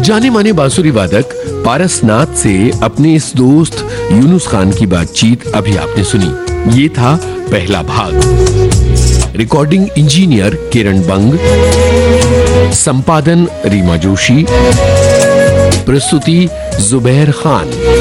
जाने माने बांसुरी वादक पारसनाथ से अपने इस दोस्त यूनुस खान की बातचीत अभी आपने सुनी। ये था पहला भाग। रिकॉर्डिंग इंजीनियर किरण बंग, संपादन रीमा जोशी, प्रस्तुति जुबैर खान।